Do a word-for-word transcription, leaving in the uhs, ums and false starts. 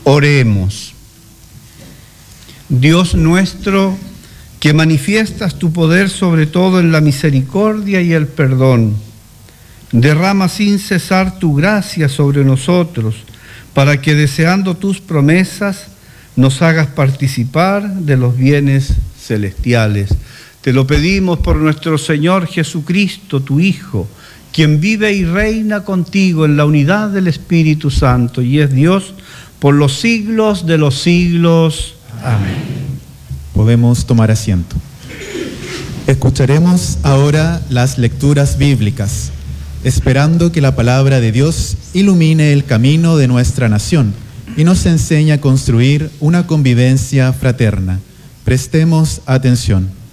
Oremos. Dios nuestro, que manifiestas tu poder sobre todo en la misericordia y el perdón, derrama sin cesar tu gracia sobre nosotros, para que deseando tus promesas nos hagas participar de los bienes celestiales. Te lo pedimos por nuestro Señor Jesucristo, tu Hijo, quien vive y reina contigo en la unidad del Espíritu Santo y es Dios por los siglos de los siglos. Amén. Podemos tomar asiento. Escucharemos ahora las lecturas bíblicas, esperando que la palabra de Dios ilumine el camino de nuestra nación y nos enseñe a construir una convivencia fraterna. Prestemos atención.